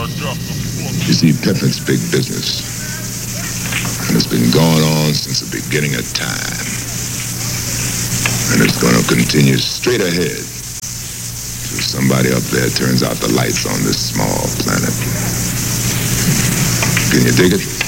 You see, Pifflin's big business. And it's been going on since the beginning of time. And it's going to continue straight ahead till somebody up there turns out the lights on this small planet. Can you dig it?